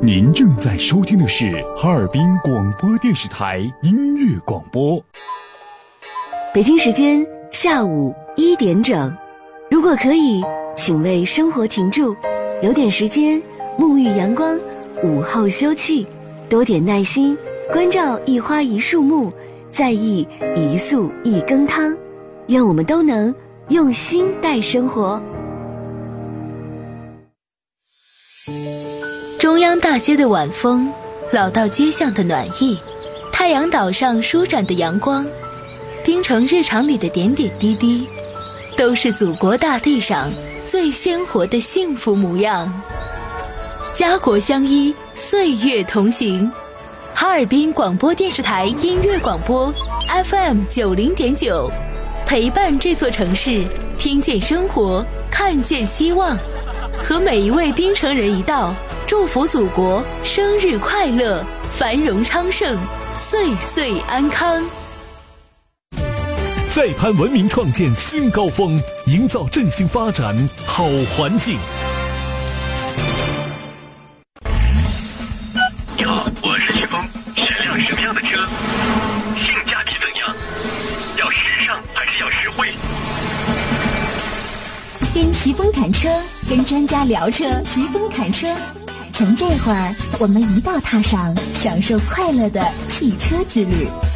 您正在收听的是哈尔滨广播电视台音乐广播。 北京时间下午1点整，如果可以，请为生活停住，有点时间沐浴阳光，午后休憩，多点耐心，关照一花一树木，在意一粟一羹汤。愿我们都能用心待生活。 中央大街的晚风，老道街巷的暖意，太阳岛上舒展的阳光，滨城日常里的点点滴滴，都是祖国大地上最鲜活的幸福模样。家国相依，岁月同行。哈尔滨广播电视台音乐广播 FM90.9，陪伴这座城市，听见生活，看见希望。和每一位滨城人一道，祝福祖国生日快乐，繁荣昌盛，岁岁安康。 再攀文明创建新高峰，营造振兴发展好环境。 你好，我是徐峰，选辆什么样的车？性价比怎样？要时尚还是要实惠？ 跟徐峰谈车，跟专家聊车，徐峰谈车。从这会儿，我们一道踏上享受快乐的汽车之旅。